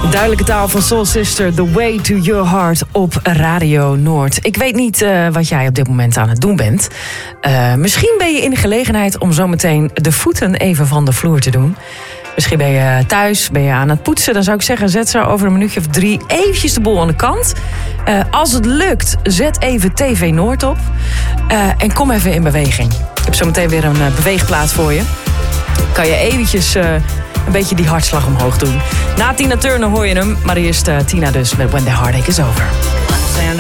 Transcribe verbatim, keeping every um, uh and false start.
Duidelijke taal van Soul Sister, The Way to Your Heart op Radio Noord. Ik weet niet uh, wat jij op dit moment aan het doen bent. Uh, misschien ben je in de gelegenheid om zometeen de voeten even van de vloer te doen. Misschien ben je thuis, ben je aan het poetsen. Dan zou ik zeggen, zet zo over een minuutje of drie eventjes de boel aan de kant. Uh, als het lukt, zet even T V Noord op. Uh, en kom even in beweging. Ik heb zometeen weer een uh, beweegplaat voor je. Kan je eventjes uh, een beetje die hartslag omhoog doen. Na Tina Turner hoor je hem. Maar eerst uh, Tina dus met When the Heartache is Over.